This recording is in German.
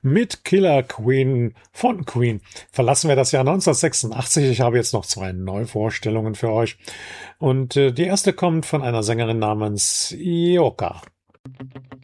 Mit Killer Queen von Queen verlassen wir das Jahr 1986. Ich habe jetzt noch zwei Neuvorstellungen für euch. Und die erste kommt von einer Sängerin namens Ioka.